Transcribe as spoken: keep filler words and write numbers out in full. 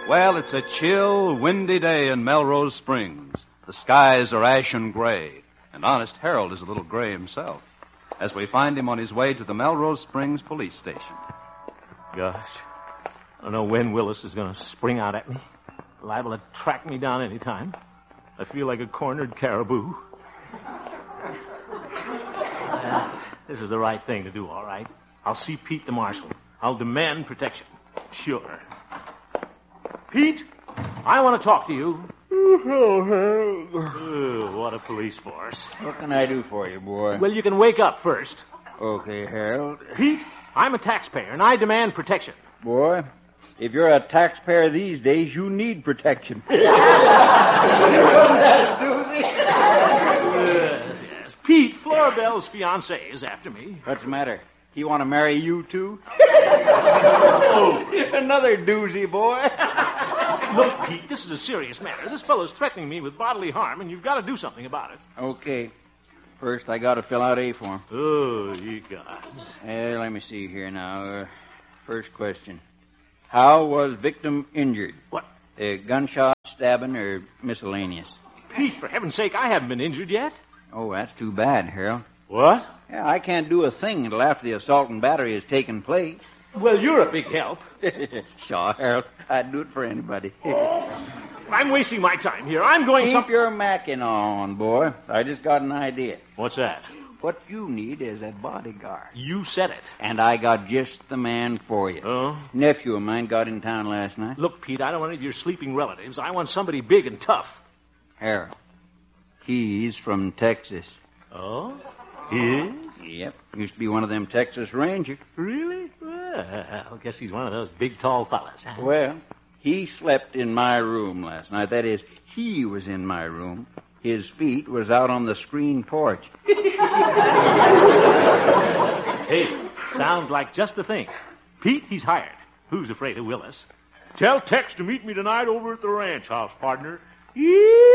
Well, it's a chill, windy day in Melrose Springs. The skies are ashen gray, and Honest Harold is a little gray himself, as we find him on his way to the Melrose Springs police station. Gosh, I don't know when Willis is going to spring out at me. Liable to track me down any time. I feel like a cornered caribou. Uh, this is the right thing to do, all right. I'll see Pete the marshal. I'll demand protection. Sure. Pete, I want to talk to you. Oh, what a police force. What can I do for you, boy? Well, you can wake up first. Okay, Harold. Pete, I'm a taxpayer, and I demand protection. Boy, if you're a taxpayer these days, you need protection. Yes, yes. Pete, Florabelle's fiancé is after me. What's the matter? He want to marry you, too? Oh, another doozy, boy. Look, Pete, this is a serious matter. This fellow's threatening me with bodily harm, and you've got to do something about it. Okay. First, I got to fill out A form. Oh, ye gods. Uh, let me see here now. Uh, first question. How was victim injured? What? Uh, gunshot, stabbing, or miscellaneous? Pete, for heaven's sake, I haven't been injured yet. Oh, that's too bad, Harold. What? Yeah, I can't do a thing until after the assault and battery has taken place. Well, you're a big help. Sure, Harold. I'd do it for anybody. I'm wasting my time here. I'm going Keep some... your macking on, boy. I just got an idea. What's that? What you need is a bodyguard. You said it. And I got just the man for you. Oh? Nephew of mine got in town last night. Look, Pete, I don't want any of your sleeping relatives. I want somebody big and tough. Harold. He's from Texas. Oh? He is? Yep. Used to be one of them Texas Rangers. Really? Well, I guess he's one of those big, tall fellas. Huh? Well, he slept in my room last night. That is, he was in my room. His feet was out on the screen porch. Hey, sounds like just the thing. Pete, he's hired. Who's afraid of Willis? Tell Tex to meet me tonight over at the ranch house, partner. Yeah.